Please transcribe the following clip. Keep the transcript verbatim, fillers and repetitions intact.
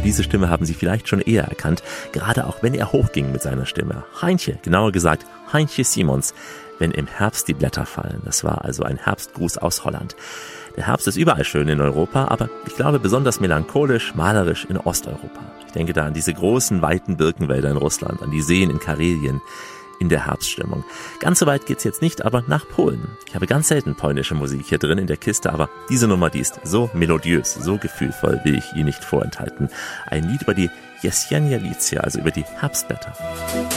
diese Stimme haben Sie vielleicht schon eher erkannt, gerade auch wenn er hochging mit seiner Stimme. Heintje, genauer gesagt Heintje Simons, wenn im Herbst die Blätter fallen. Das war also ein Herbstgruß aus Holland. Der Herbst ist überall schön in Europa, aber ich glaube besonders melancholisch, malerisch in Osteuropa. Ich denke da an diese großen, weiten Birkenwälder in Russland, an die Seen in Karelien, in der Herbststimmung. Ganz so weit geht's jetzt nicht, aber nach Polen. Ich habe ganz selten polnische Musik hier drin in der Kiste, aber diese Nummer, die ist so melodiös, so gefühlvoll, will ich Ihnen nicht vorenthalten. Ein Lied über die Jesienia Licia, also über die Herbstblätter.